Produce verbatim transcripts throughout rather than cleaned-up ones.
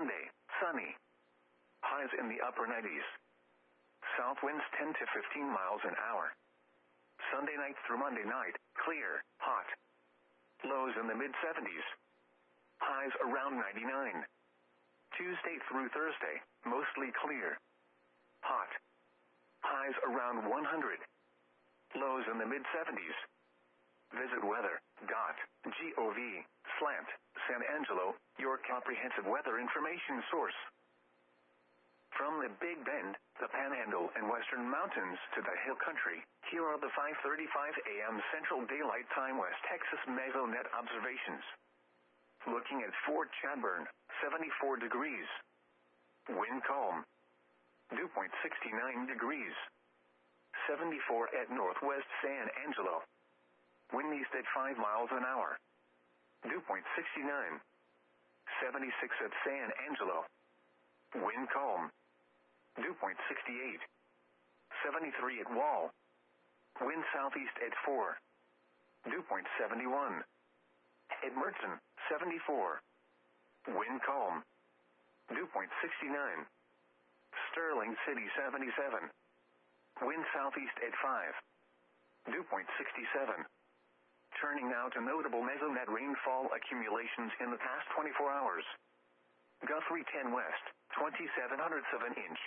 Sunday, sunny. Highs in the upper nineties. South winds ten to fifteen miles an hour. Sunday night through Monday night, clear, hot. Lows in the mid seventies. Highs around ninety-nine. Tuesday through Thursday, mostly clear. Hot. Highs around one hundred. Lows in the mid seventies. Visit weather.gov slant San Angelo, your comprehensive weather information source. From the Big Bend, the Panhandle and Western Mountains to the Hill Country, here are the five thirty-five a m Central Daylight Time West Texas Mesonet observations. Looking at Fort Chadbourne, seventy-four degrees. Wind calm. Dew point sixty-nine degrees. seventy-four at Northwest San Angelo. Wind east at five miles an hour. Dew point sixty-nine. seventy-six at San Angelo. Wind calm. Dew point sixty-eight. seventy-three at Wall. Wind southeast at four. Dew point seventy-one. At Mertzen, seventy-four. Wind calm. Dew point sixty-nine. Sterling City, seventy-seven. Wind southeast at five. Dew point sixty-seven. Turning now to notable Mesonet rainfall accumulations in the past twenty-four hours. Guthrie ten west, twenty-seven hundredths of an inch.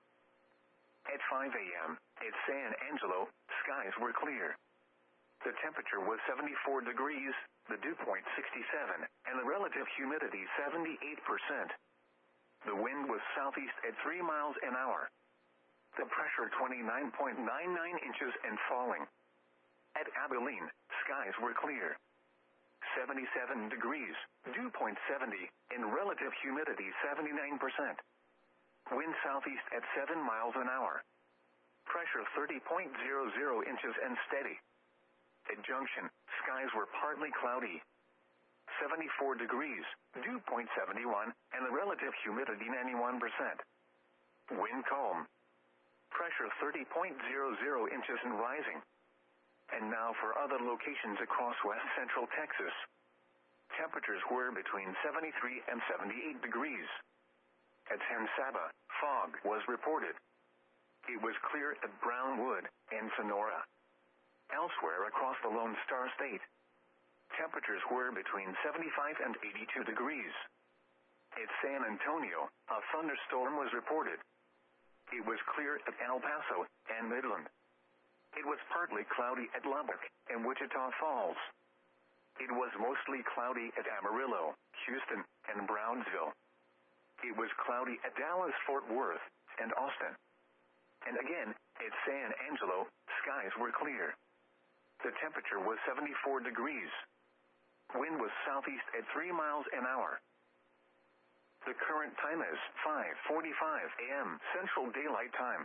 At five a m, at San Angelo, skies were clear. The temperature was seventy-four degrees, the dew point sixty-seven, and the relative humidity seventy-eight percent. The wind was southeast at three miles an hour. The pressure twenty-nine point nine nine inches and falling. At Abilene, skies were clear. seventy-seven degrees, dew point seventy, and relative humidity seventy-nine percent. Wind southeast at seven miles an hour. Pressure thirty point zero zero inches and steady. At Junction, skies were partly cloudy. seventy-four degrees, dew point seventy-one, and the relative humidity ninety-one percent. Wind calm. Pressure thirty point zero zero inches and rising. And now for other locations across west central Texas. Temperatures were between seventy-three and seventy-eight degrees. At San Saba, fog was reported. It was clear at Brownwood and Sonora. Elsewhere across the Lone Star State, temperatures were between seventy-five and eighty-two degrees. At San Antonio, a thunderstorm was reported. It was clear at El Paso and Midland. It was partly cloudy at Lubbock and Wichita Falls. It was mostly cloudy at Amarillo, Houston, and Brownsville. It was cloudy at Dallas, Fort Worth, and Austin. And again, at San Angelo, skies were clear. The temperature was seventy-four degrees. Wind was southeast at three miles an hour. The current time is five forty-five a m Central Daylight Time.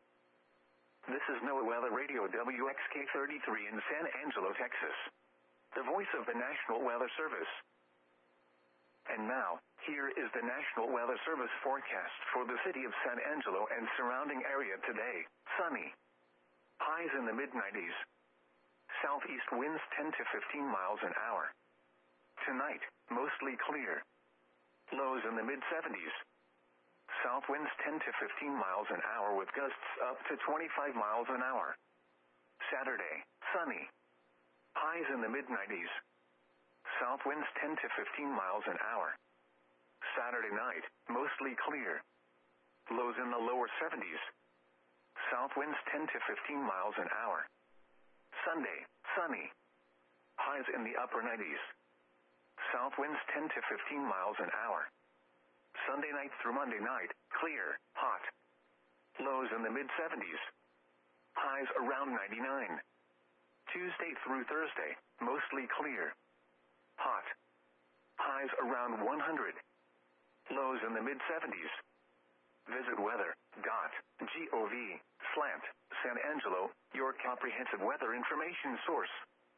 This is NOAA Weather Radio W X K thirty-three in San Angelo, Texas. The voice of the National Weather Service. And now, here is the National Weather Service forecast for the city of San Angelo and surrounding area today. Sunny. Highs in the mid nineties. Southeast winds ten to fifteen miles an hour. Tonight, mostly clear. Lows in the mid seventies. South winds ten to fifteen miles an hour with gusts up to twenty-five miles an hour. Saturday, sunny. Highs in the mid nineties. South winds ten to fifteen miles an hour. Saturday night, mostly clear. Lows in the lower seventies. South winds ten to fifteen miles an hour. Sunday, sunny. Highs in the upper nineties. South winds ten to fifteen miles an hour. Sunday night through Monday night, clear, hot. Lows in the mid seventies. Highs around ninety-nine. Tuesday through Thursday, mostly clear. Hot. Highs around one hundred. Lows in the mid seventies. Visit weather.gov slant San Angelo, your comprehensive weather information source.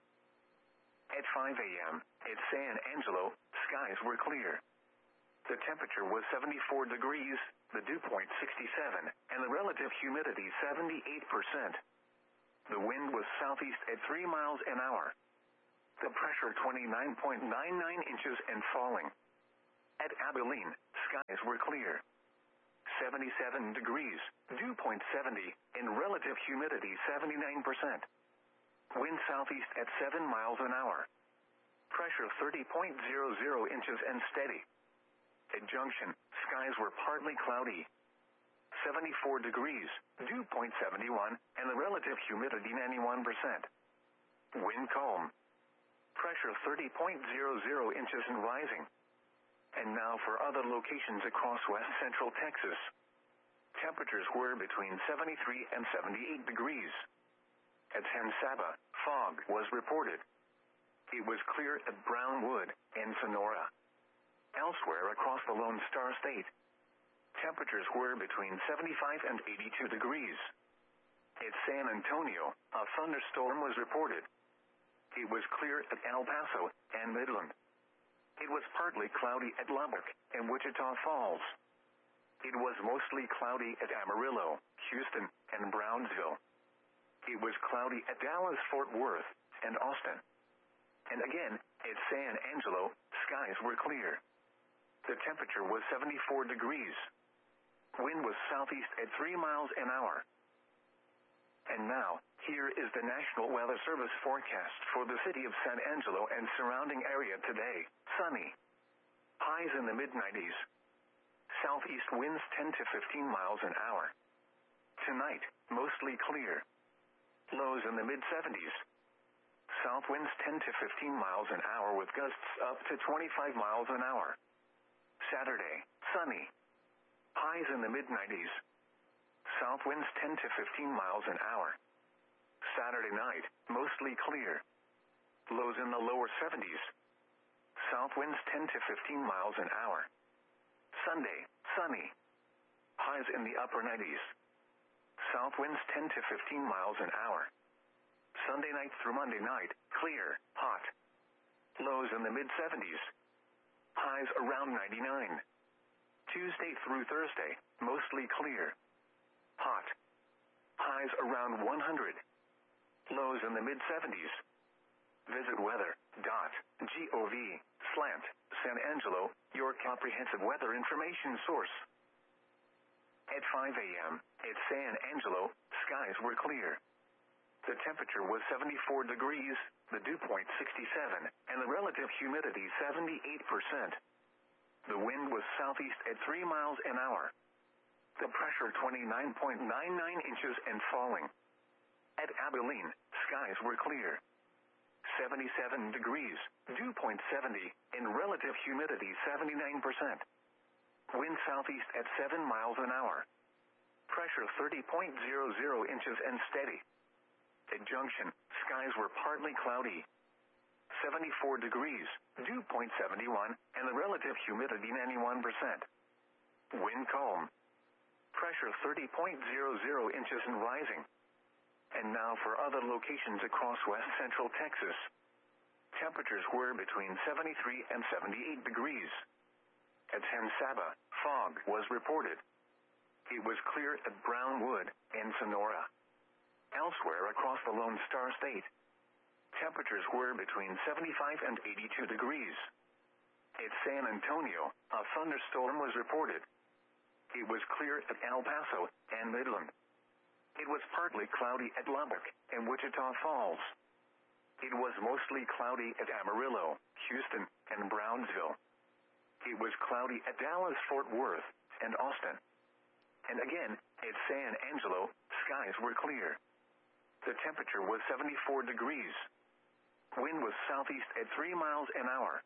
At five a m, at San Angelo, skies were clear. The temperature was seventy-four degrees, the dew point sixty-seven, and the relative humidity seventy-eight percent. The wind was southeast at three miles an hour. The pressure twenty-nine point nine nine inches and falling. At Abilene, skies were clear. seventy-seven degrees, dew point seventy, and relative humidity seventy-nine percent. Wind southeast at seven miles an hour. Pressure thirty point zero zero inches and steady. At Junction, skies were partly cloudy. seventy-four degrees, dew point seventy-one, and the relative humidity ninety-one percent. Wind calm. Pressure thirty point zero zero inches and rising. And now for other locations across west central Texas. Temperatures were between seventy-three and seventy-eight degrees. At San Saba, fog was reported. It was clear at Brownwood and Sonora. Elsewhere across the Lone Star State, temperatures were between seventy-five and eighty-two degrees. At San Antonio, a thunderstorm was reported. It was clear at El Paso and Midland. It was partly cloudy at Lubbock and Wichita Falls. It was mostly cloudy at Amarillo, Houston, and Brownsville. It was cloudy at Dallas, Fort Worth, and Austin. And again, at San Angelo, skies were clear. The temperature was seventy-four degrees. Wind was southeast at three miles an hour. And now, here is the National Weather Service forecast for the city of San Angelo and surrounding area today. Sunny. Highs in the mid nineties. Southeast winds ten to fifteen miles an hour. Tonight, mostly clear. Lows in the mid seventies. South winds ten to fifteen miles an hour with gusts up to twenty-five miles an hour. Saturday, sunny. Highs in the mid nineties. South winds ten to fifteen miles an hour. Saturday night, mostly clear. Lows in the lower seventies. South winds ten to fifteen miles an hour. Sunday, sunny. Highs in the upper nineties. South winds ten to fifteen miles an hour. Sunday night through Monday night, clear, hot. Lows in the mid seventies. Highs around ninety-nine. Tuesday through Thursday, mostly clear. Hot. Highs around one hundred. Lows in the mid seventies. Visit weather dot gov slant San Angelo, your comprehensive weather information source. At five a.m., at San Angelo, skies were clear. The temperature was seventy-four degrees, the dew point sixty-seven, and the relative humidity seventy-eight percent. The wind was southeast at three miles an hour. The pressure twenty-nine point nine nine inches and falling. At Abilene, skies were clear. seventy-seven degrees, dew point seventy, and relative humidity seventy-nine percent. Wind southeast at seven miles an hour. Pressure thirty point zero zero inches and steady. At Junction, skies were partly cloudy. seventy-four degrees, dew point seventy-one, and the relative humidity ninety-one percent. Wind calm. Pressure thirty point zero zero inches and rising. And now for other locations across west central Texas. Temperatures were between seventy-three and seventy-eight degrees. At San Saba, fog was reported. It was clear at Brownwood and Sonora. Elsewhere across the Lone Star State, temperatures were between seventy-five and eighty-two degrees. At San Antonio, a thunderstorm was reported. It was clear at El Paso and Midland. It was partly cloudy at Lubbock and Wichita Falls. It was mostly cloudy at Amarillo, Houston, and Brownsville. It was cloudy at Dallas, Fort Worth, and Austin. And again, at San Angelo, skies were clear. The temperature was seventy-four degrees. Wind was southeast at three miles an hour.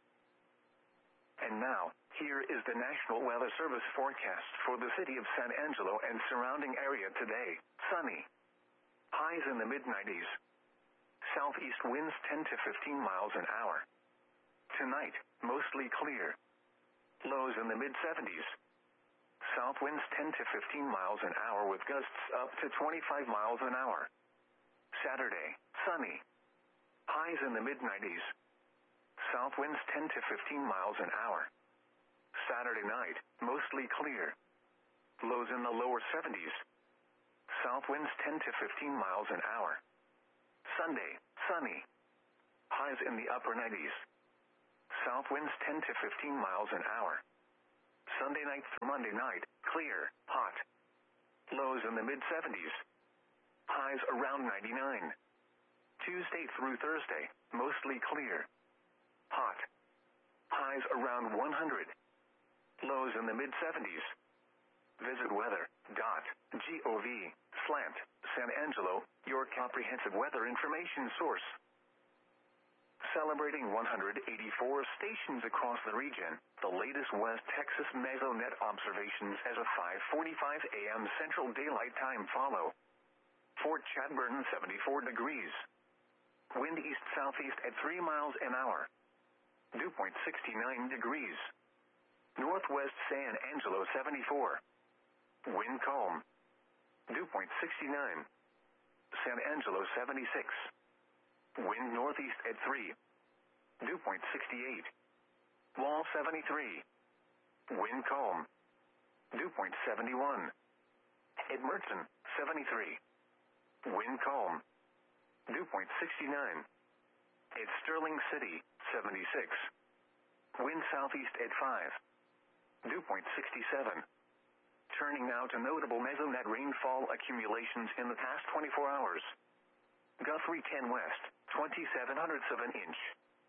And now, here is the National Weather Service forecast for the city of San Angelo and surrounding area today. Sunny. Highs in the mid nineties. Southeast winds ten to fifteen miles an hour. Tonight, mostly clear. Lows in the mid seventies. South winds ten to fifteen miles an hour with gusts up to twenty-five miles an hour. Saturday, sunny. Highs in the mid nineties. South winds ten to fifteen miles an hour. Saturday night, mostly clear. Lows in the lower seventies. South winds ten to fifteen miles an hour. Sunday, sunny. Highs in the upper nineties. South winds ten to fifteen miles an hour. Sunday night through Monday night, clear, hot. Lows in the mid seventies. Highs around ninety-nine. Tuesday through Thursday, mostly clear. Hot. Highs around one hundred. Lows in the mid seventies. Visit weather.gov slant San Angelo, your comprehensive weather information source. Celebrating one hundred eighty-four stations across the region, the latest West Texas Mesonet observations as of five forty-five a m Central Daylight Time follow. Fort Chadburn seventy-four degrees. Wind east-southeast at three miles an hour. Dew point sixty-nine degrees. Northwest San Angelo seventy-four. Wind calm. Dew point sixty-nine. San Angelo seventy-six. Wind northeast at three. Dew point sixty-eight. Wall seventy-three. Wind calm. Dew point seventy-one. At Mertzen, seventy-three. Wind calm. Dew point sixty-nine. At Sterling City, seventy-six. Wind southeast at five. Dew point sixty-seven. Turning now to notable Mesonet rainfall accumulations in the past twenty-four hours. Guthrie ten West, twenty-seven hundredths of an inch.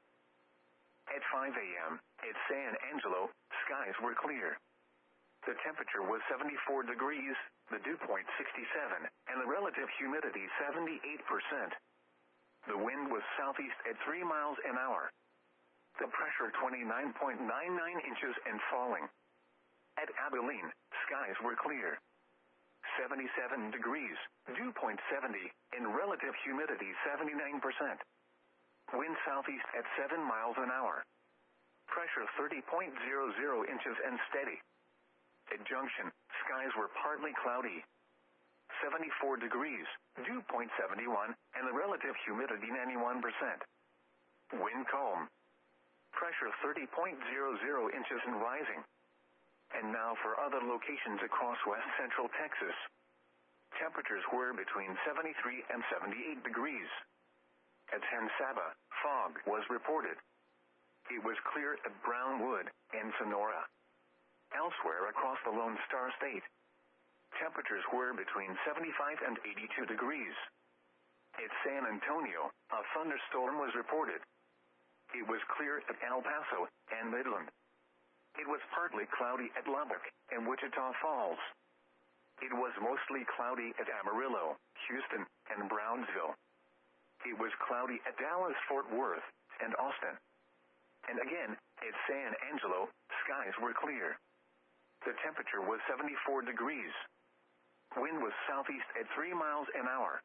At five a m, at San Angelo, skies were clear. The temperature was seventy-four degrees, the dew point sixty-seven, and the relative humidity seventy-eight percent. The wind was southeast at three miles an hour. The pressure twenty-nine point nine nine inches and falling. At Abilene, skies were clear. seventy-seven degrees, dew point seventy, and relative humidity seventy-nine percent. Wind southeast at seven miles an hour. Pressure thirty point zero zero inches and steady. At Junction, skies were partly cloudy. seventy-four degrees, dew point seventy-one, and the relative humidity ninety-one percent. Wind calm. Pressure thirty point zero zero inches and rising. And now for other locations across west central Texas. Temperatures were between seventy-three and seventy-eight degrees. At San Saba, fog was reported. It was clear at Brownwood and Sonora. Elsewhere across the Lone Star State, temperatures were between seventy-five and eighty-two degrees. At San Antonio, a thunderstorm was reported. It was clear at El Paso and Midland. It was partly cloudy at Lubbock and Wichita Falls. It was mostly cloudy at Amarillo, Houston, and Brownsville. It was cloudy at Dallas, Fort Worth, and Austin. And again, at San Angelo, skies were clear. The temperature was seventy-four degrees. Wind was southeast at three miles an hour.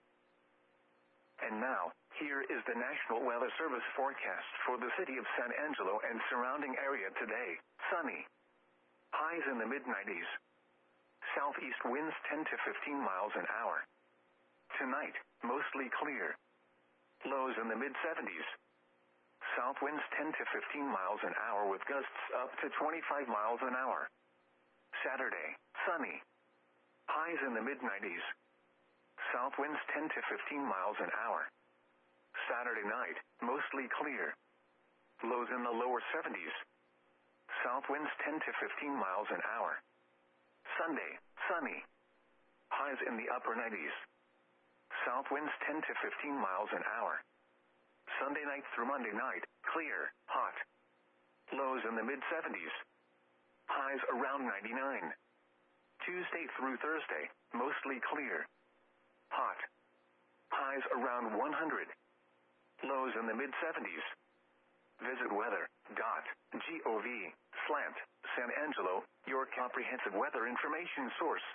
And now, here is the National Weather Service forecast for the city of San Angelo and surrounding area today. Sunny. Highs in the mid nineties. Southeast winds ten to fifteen miles an hour. Tonight, mostly clear. Lows in the mid seventies. South winds ten to fifteen miles an hour with gusts up to twenty-five miles an hour. Saturday, sunny. Highs in the mid nineties. South winds ten to fifteen miles an hour. Saturday night, mostly clear. Lows in the lower seventies. South winds ten to fifteen miles an hour. Sunday, sunny. Highs in the upper nineties. South winds ten to fifteen miles an hour. Sunday night through Monday night, clear, hot. Lows in the mid seventies. Highs around ninety-nine. Tuesday through Thursday, mostly clear. Hot. Highs around one hundred. Lows in the mid seventies. Visit weather.gov slant San Angelo, your comprehensive weather information source.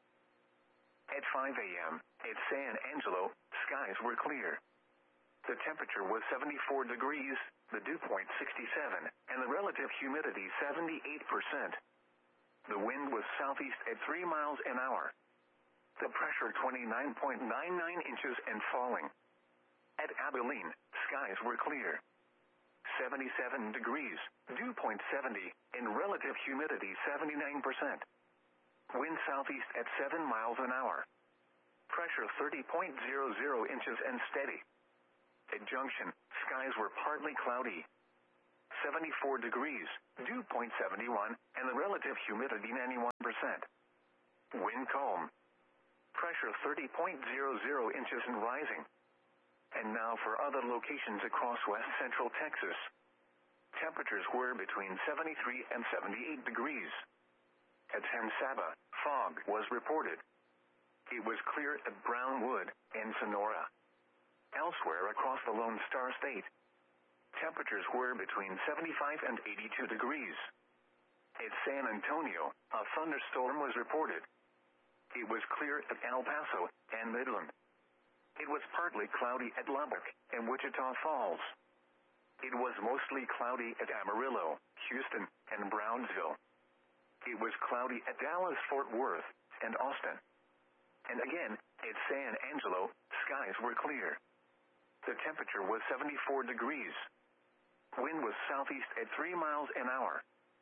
At five a m, at San Angelo, skies were clear. The temperature was seventy-four degrees, the dew point sixty-seven, and the relative humidity seventy-eight percent. The wind was southeast at three miles an hour. The pressure twenty-nine point nine nine inches and falling. At Abilene, skies were clear. seventy-seven degrees, dew point seventy, and relative humidity seventy-nine percent. Wind southeast at seven miles an hour. Pressure thirty point zero zero inches and steady. At Junction, skies were partly cloudy. seventy-four degrees, dew point seven one, and the relative humidity ninety-one percent. Wind calm. Pressure thirty point zero zero inches and rising. And now for other locations across west central Texas. Temperatures were between seventy-three and seventy-eight degrees. At San Saba, fog was reported. It was clear at Brownwood and Sonora. Elsewhere across the Lone Star State, temperatures were between seventy-five and eighty-two degrees. At San Antonio, a thunderstorm was reported. It was clear at El Paso and Midland. It was partly cloudy at Lubbock and Wichita Falls. It was mostly cloudy at Amarillo, Houston, and Brownsville. It was cloudy at Dallas, Fort Worth, and Austin. And again, at San Angelo, skies were clear. The temperature was seventy-four degrees. Wind was southeast at three miles an hour.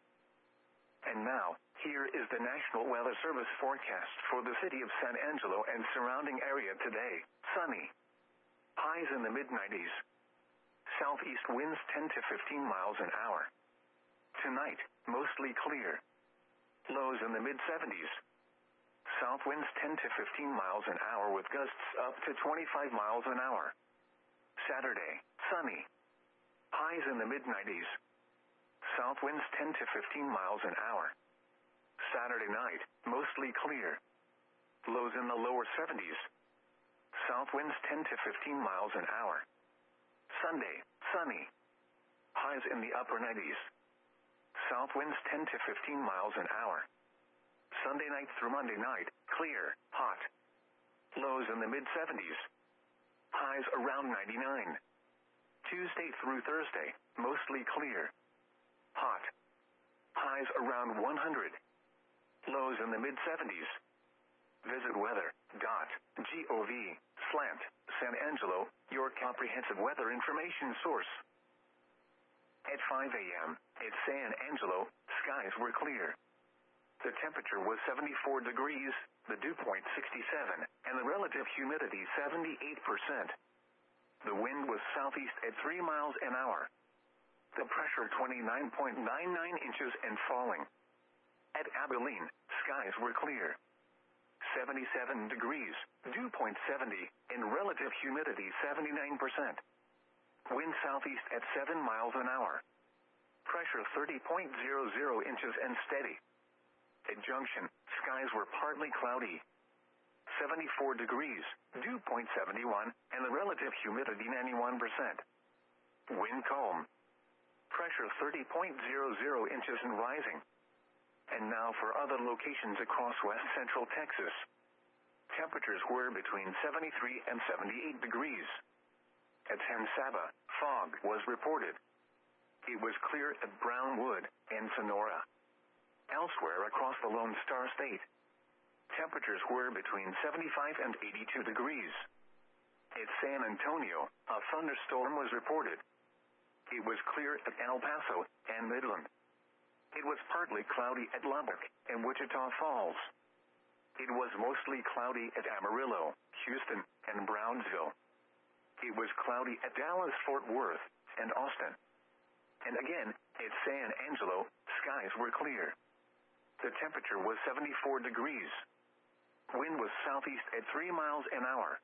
And now, here is the National Weather Service forecast for the city of San Angelo and surrounding area today. Sunny. Highs in the mid nineties. Southeast winds ten to fifteen miles an hour. Tonight, mostly clear. Lows in the mid seventies. South winds ten to fifteen miles an hour with gusts up to twenty-five miles an hour. Saturday, sunny. Highs in the mid nineties. South winds ten to fifteen miles an hour. Saturday night, mostly clear. Lows in the lower seventies. South winds ten to fifteen miles an hour. Sunday, sunny. Highs in the upper nineties. South winds ten to fifteen miles an hour. Sunday night through Monday night, clear, hot. Lows in the mid seventies. Highs around ninety-nine. Tuesday through Thursday, mostly clear. Hot. Highs around one hundred. Lows in the mid seventies. Visit weather dot gov slash San Angelo, your comprehensive weather information source. At five a.m., at San Angelo, skies were clear. The temperature was seventy-four degrees, the dew point sixty-seven, and the relative humidity seventy-eight percent. The wind was southeast at three miles an hour. The pressure twenty-nine point nine nine inches and falling. At Abilene, skies were clear. seventy-seven degrees, dew point seventy, and relative humidity seventy-nine percent. Wind southeast at seven miles an hour. Pressure thirty point zero zero inches and steady. At Junction, skies were partly cloudy. seventy-four degrees, dew point seven one, and the relative humidity ninety-one percent. Wind calm. Pressure thirty point zero zero inches and rising. And now for other locations across west central Texas. Temperatures were between seventy-three and seventy-eight degrees. At San Saba, fog was reported. It was clear at Brownwood and Sonora. Elsewhere across the Lone Star State, temperatures were between seventy-five and eighty-two degrees. At San Antonio, a thunderstorm was reported. It was clear at El Paso and Midland. It was partly cloudy at Lubbock and Wichita Falls. It was mostly cloudy at Amarillo, Houston, and Brownsville. It was cloudy at Dallas, Fort Worth, and Austin. And again, at San Angelo, skies were clear. The temperature was seventy-four degrees. Wind was southeast at three miles an hour.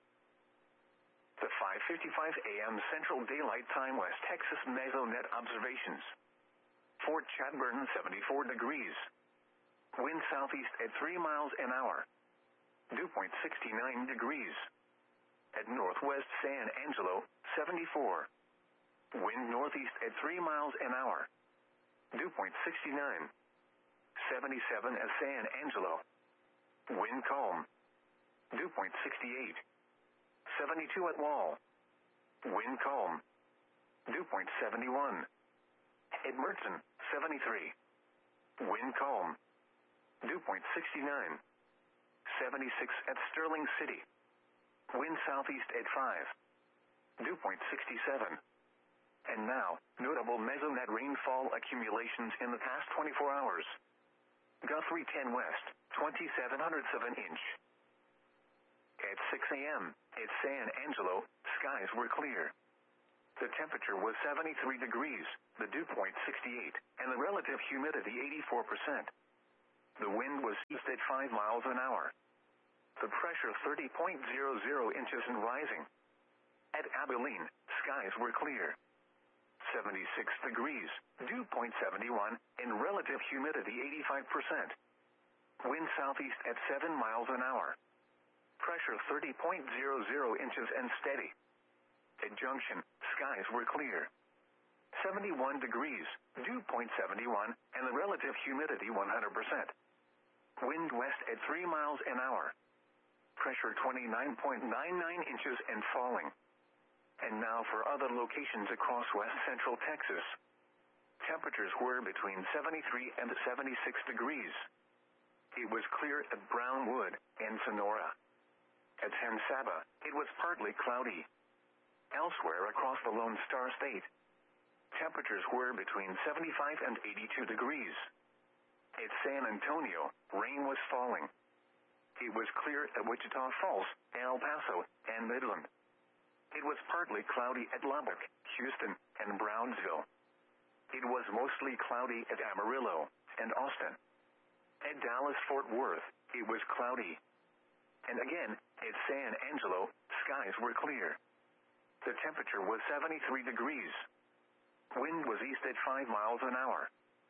The five fifty-five a.m. Central Daylight Time West Texas Mesonet observations. Fort Chadburn seventy-four degrees. Wind southeast at three miles an hour. Dew point sixty-nine degrees. At Northwest San Angelo, seventy-four. Wind northeast at three miles an hour. Dew point sixty-nine. seventy-seven at San Angelo. Wind calm. Dew point sixty-eight. seventy-two at Wall. Wind calm. Dew point seventy-one. At Mertzen, seventy-three. Wind calm. Dew point sixty-nine. seventy-six at Sterling City. Wind southeast at five. Dew point sixty-seven. And now, notable Mesonet rainfall accumulations in the past twenty-four hours. Guthrie ten West, twenty-seven hundredths of an inch. At six a.m., at San Angelo, skies were clear. The temperature was seventy-three degrees, the dew point sixty-eight, and the relative humidity eighty-four percent. The wind was east at five miles an hour. The pressure thirty point zero zero inches and rising. At Abilene, skies were clear. seventy-six degrees, dew point seventy-one, and relative humidity eighty-five percent. Wind southeast at seven miles an hour. Pressure thirty point zero zero inches and steady. At Junction, skies were clear. seventy-one degrees, dew point seventy-one, and the relative humidity one hundred percent. Wind west at three miles an hour. Pressure twenty-nine point nine nine inches and falling. And now for other locations across west central Texas. Temperatures were between seventy-three and seventy-six degrees. It was clear at Brownwood and Sonora. At San Saba, it was partly cloudy. Elsewhere across the Lone Star State, temperatures were between seventy-five and eighty-two degrees. At San Antonio, rain was falling. It was clear at Wichita Falls, El Paso, and Midland. It was partly cloudy at Lubbock, Houston, and Brownsville. It was mostly cloudy at Amarillo and Austin. At Dallas-Fort Worth, it was cloudy. And again, at San Angelo, skies were clear. The temperature was seventy-three degrees. Wind was east at five miles an hour.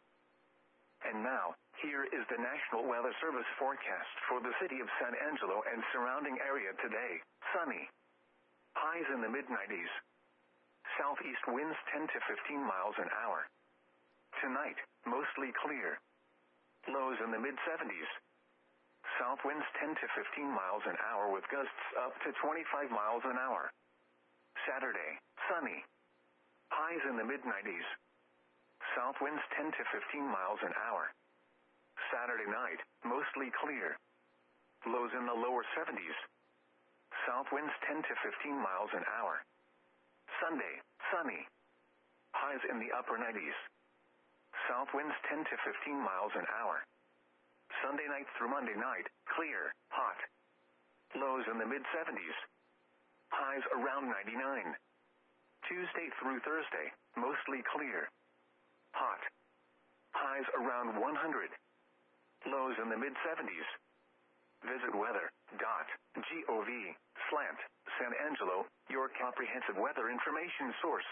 And now, here is the National Weather Service forecast for the city of San Angelo and surrounding area today. Sunny. Highs in the mid nineties. Southeast winds ten to fifteen miles an hour. Tonight, mostly clear. Lows in the mid seventies. South winds ten to fifteen miles an hour with gusts up to twenty-five miles an hour. Saturday, sunny. Highs in the mid nineties. South winds ten to fifteen miles an hour. Saturday night, mostly clear. Lows in the lower seventies. South winds ten to fifteen miles an hour. Sunday, sunny. Highs in the upper nineties. South winds ten to fifteen miles an hour. Sunday night through Monday night, clear, hot. Lows in the mid seventies. Highs around ninety-nine. Tuesday through Thursday, mostly clear. Hot. Highs around one hundred. Lows in the mid seventies. Visit weather dot gov slant San Angelo, your comprehensive weather information source.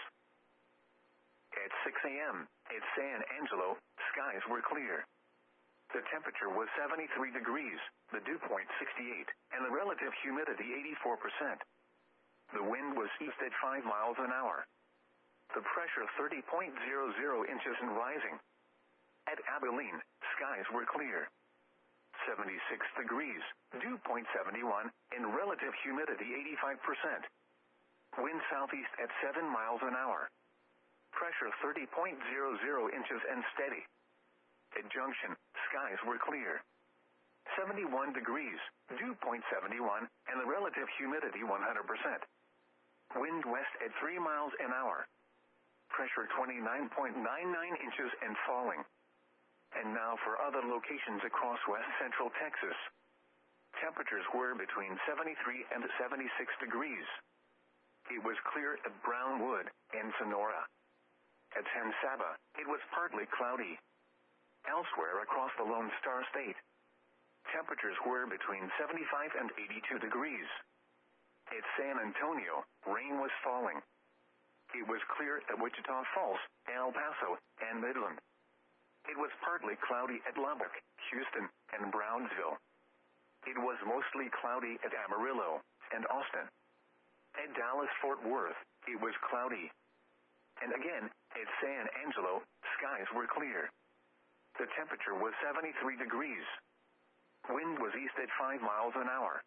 At six a.m. at San Angelo, skies were clear. The temperature was seventy-three degrees, the dew point sixty-eight, and the relative humidity eighty-four percent. The wind was east at five miles an hour. The pressure thirty point zero zero inches and rising. At Abilene, skies were clear. seventy-six degrees, dew point seventy-one, and relative humidity eighty-five percent. Wind southeast at seven miles an hour. Pressure thirty point zero zero inches and steady. At Junction, skies were clear. seventy-one degrees, dew point seventy-one, and the relative humidity one hundred percent. Wind west at three miles an hour. Pressure twenty-nine point nine nine inches and falling. And now for other locations across west central Texas. Temperatures were between seventy-three and seventy-six degrees. It was clear at Brownwood and Sonora. At San Saba, it was partly cloudy. Elsewhere across the Lone Star State, temperatures were between seventy-five and eighty-two degrees. At San Antonio, rain was falling. It was clear at Wichita Falls, El Paso, and Midland. It was partly cloudy at Lubbock, Houston, and Brownsville. It was mostly cloudy at Amarillo and Austin. At Dallas-Fort Worth, it was cloudy. And again, at San Angelo, skies were clear. The temperature was seventy-three degrees. Wind was east at five miles an hour.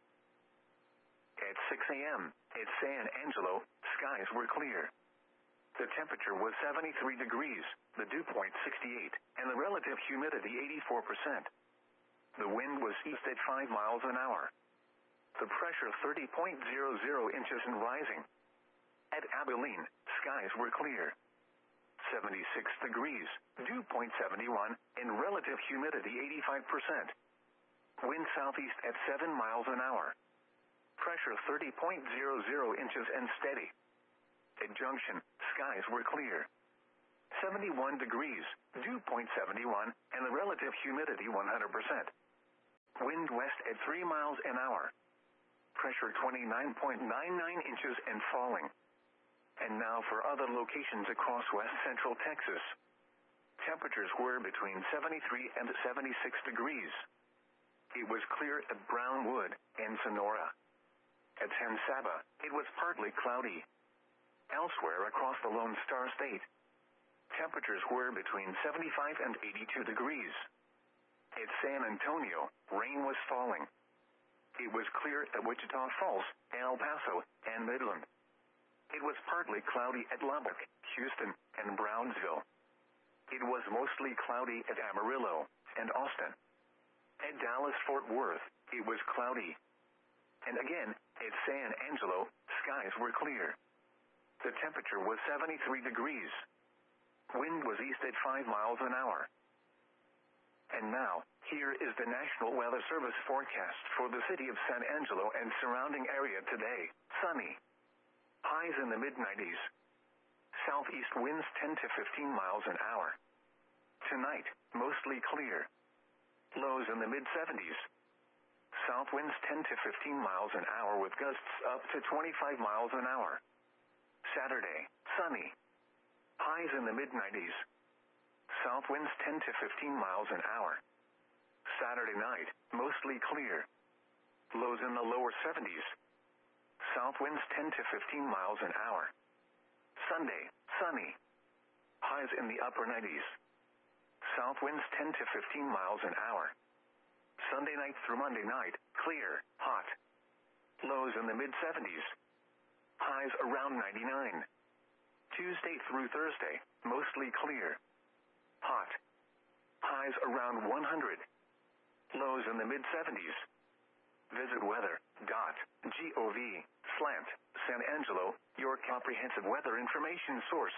At six a.m. at San Angelo, skies were clear. The temperature was seventy-three degrees, the dew point sixty-eight, and the relative humidity eighty-four percent. The wind was east at five miles an hour. The pressure thirty point zero zero inches and rising. At Abilene, skies were clear. seventy-six degrees, dew point seventy-one, and relative humidity eighty-five percent. Wind southeast at seven miles an hour. Pressure thirty point zero zero inches and steady. At Junction, skies were clear. seventy-one degrees, dew point seventy-one, and the relative humidity one hundred percent. Wind west at three miles an hour. Pressure twenty-nine point nine nine inches and falling. And now for other locations across west central Texas. Temperatures were between seventy-three and seventy-six degrees. It was clear at Brownwood and Sonora. At San Saba, it was partly cloudy. Elsewhere across the Lone Star State, temperatures were between seventy-five and eighty-two degrees. At San Antonio, rain was falling. It was clear at Wichita Falls, El Paso, and Midland. It was partly cloudy at Lubbock, Houston, and Brownsville. It was mostly cloudy at Amarillo and Austin. At Dallas-Fort Worth, it was cloudy. And again, at San Angelo, skies were clear. The temperature was seventy-three degrees. Wind was east at five miles an hour. And now, here is the National Weather Service forecast for the city of San Angelo and surrounding area today. Sunny. Highs in the mid nineties. Southeast winds ten to fifteen miles an hour. Tonight, mostly clear. Lows in the mid seventies. South winds ten to fifteen miles an hour with gusts up to twenty-five miles an hour. Saturday, sunny. Highs in the mid nineties. South winds ten to fifteen miles an hour. Saturday night, mostly clear. Lows in the lower seventies. South winds ten to fifteen miles an hour. Sunday, sunny. Highs in the upper nineties. South winds ten to fifteen miles an hour. Sunday night through Monday night, clear, hot. Lows in the mid seventies. Highs around ninety-nine. Tuesday through Thursday, mostly clear. Hot. Highs around one hundred. Lows in the mid seventies. Visit weather dot gov slant San Angelo, your comprehensive weather information source.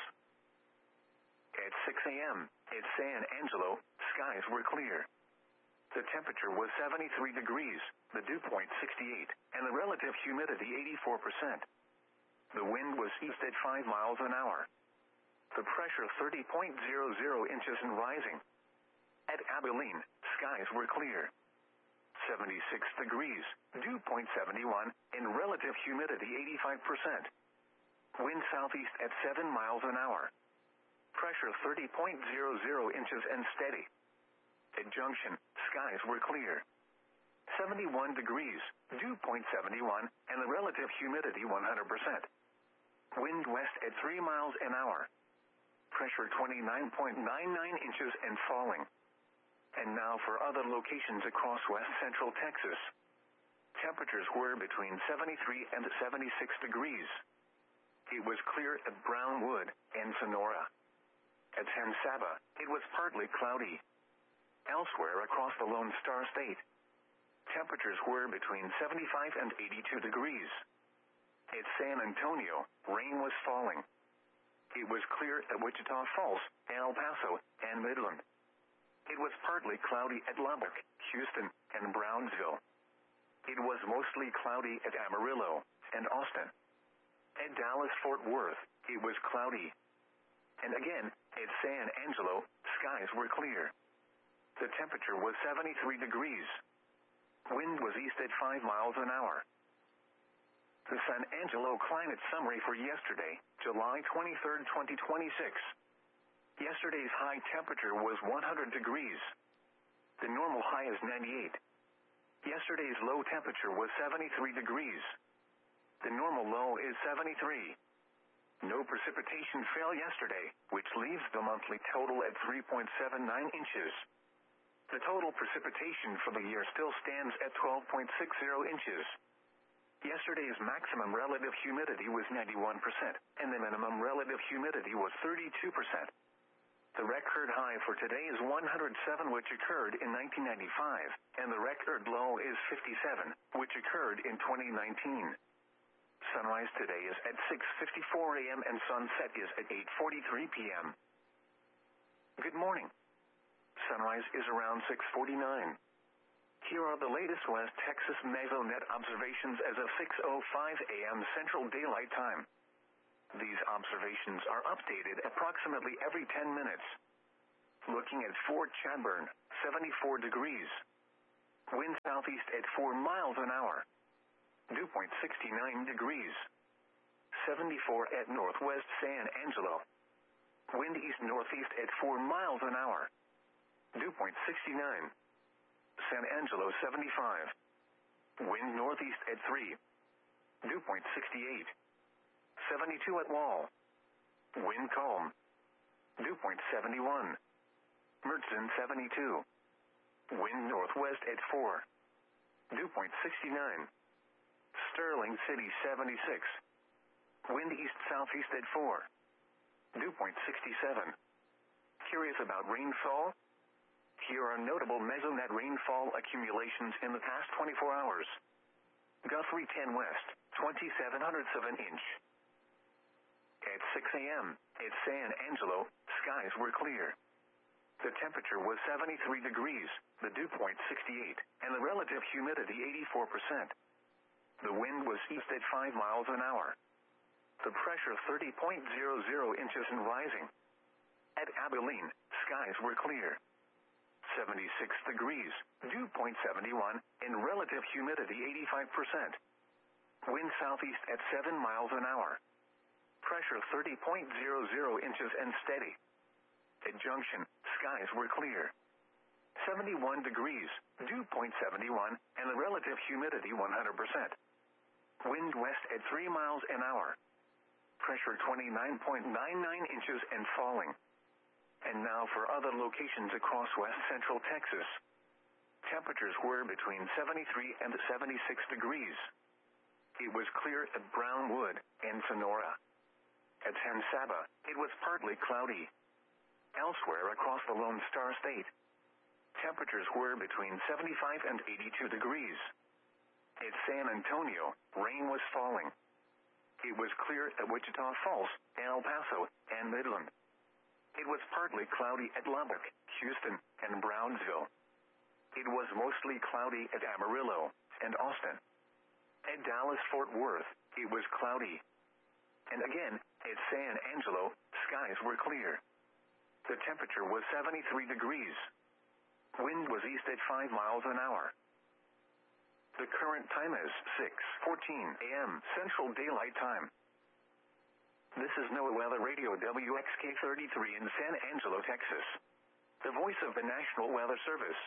At six a.m. at San Angelo, skies were clear. The temperature was seventy-three degrees, the dew point sixty-eight, and the relative humidity eighty-four percent. The wind was east at five miles an hour. The pressure thirty point zero zero inches and rising. At Abilene, skies were clear. seventy-six degrees, dew point seventy-one, and relative humidity eighty-five percent. Wind southeast at seven miles an hour. Pressure thirty point zero zero inches and steady. At Junction, skies were clear. seventy-one degrees, dew point seventy-one, and the relative humidity one hundred percent. Wind west at three miles an hour. Pressure twenty-nine point nine nine inches and falling. And now for other locations across west central Texas. Temperatures were between seventy-three and seventy-six degrees. It was clear at Brownwood and Sonora. At San Saba, it was partly cloudy. Elsewhere across the Lone Star State, temperatures were between seventy-five and eighty-two degrees. At San Antonio, rain was falling. It was clear at Wichita Falls, El Paso, and Midland. It was partly cloudy at Lubbock, Houston, and Brownsville. It was mostly cloudy at Amarillo and Austin. At Dallas-Fort Worth, it was cloudy. And again, at San Angelo, skies were clear. The temperature was seventy-three degrees. Wind was east at five miles an hour. The San Angelo climate summary for yesterday, July twenty-third, twenty twenty-six. Yesterday's high temperature was one hundred degrees. The normal high is ninety-eight. Yesterday's low temperature was seventy-three degrees. The normal low is seventy-three. No precipitation fell yesterday, which leaves the monthly total at three point seven nine inches. The total precipitation for the year still stands at twelve point six zero inches. Yesterday's maximum relative humidity was ninety-one percent, and the minimum relative humidity was thirty-two percent. The record high for today is one hundred seven, which occurred in nineteen ninety-five, and the record low is fifty-seven, which occurred in twenty nineteen. Sunrise today is at six fifty-four a.m. and sunset is at eight forty-three p.m. Good morning. Sunrise is around six forty-nine. Here are the latest West Texas Mesonet observations as of six oh five a.m. Central Daylight Time. These observations are updated approximately every ten minutes. Looking at Fort Chadbourne, seventy-four degrees. Wind southeast at four miles an hour. Dew point sixty-nine degrees. seventy-four at Northwest San Angelo. Wind east-northeast at four miles an hour. Dew point sixty-nine. San Angelo seventy-five. Wind northeast at three. Dew point sixty-eight. seventy-two at Wall. Wind calm. Dew point seventy-one. Mertzen seventy-two. Wind northwest at four. Dew point sixty-nine. Sterling City seventy-six. Wind east-southeast at four. Dew point sixty-seven. Curious about rainfall? Here are notable mesonet rainfall accumulations in the past twenty-four hours. Guthrie ten West, twenty-seven hundredths of an inch. At six a.m., at San Angelo, skies were clear. The temperature was seventy-three degrees, the dew point sixty-eight, and the relative humidity eighty-four percent. The wind was east at five miles an hour. The pressure thirty point zero zero inches and rising. At Abilene, skies were clear. seventy-six degrees, dew point seventy-one, and relative humidity eighty-five percent. Wind southeast at seven miles an hour. Pressure thirty point zero zero inches and steady. At Junction, skies were clear. seventy-one degrees, dew point seventy-one, and the relative humidity one hundred percent. Wind west at three miles an hour. Pressure twenty-nine point nine nine inches and falling. And now for other locations across west central Texas. Temperatures were between seventy-three and seventy-six degrees. It was clear at Brownwood and Sonora. At San Saba, it was partly cloudy. Elsewhere across the Lone Star State, temperatures were between seventy-five and eighty-two degrees. At San Antonio, rain was falling. It was clear at Wichita Falls, El Paso, and Midland. It was partly cloudy at Lubbock, Houston, and Brownsville. It was mostly cloudy at Amarillo and Austin. At Dallas-Fort Worth, it was cloudy. And again, at San Angelo, skies were clear. The temperature was seventy-three degrees. Wind was east at five miles an hour. The current time is six fourteen a.m. Central Daylight Time. This is NOAA Weather Radio W X K thirty-three in San Angelo, Texas. The voice of the National Weather Service.